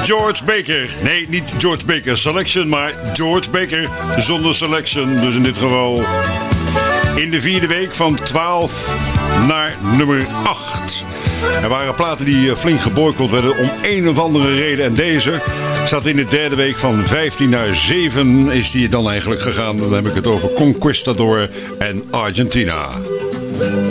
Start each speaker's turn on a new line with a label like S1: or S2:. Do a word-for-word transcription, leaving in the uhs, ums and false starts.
S1: George Baker. Nee, niet George Baker Selection, maar George Baker zonder selection. Dus in dit geval in de vierde week van twaalf naar nummer acht. Er waren platen die flink geboycott werden om een of andere reden. En deze staat in de derde week van vijftien naar zeven is die dan eigenlijk gegaan. Dan heb ik het over Conquistador en Argentina.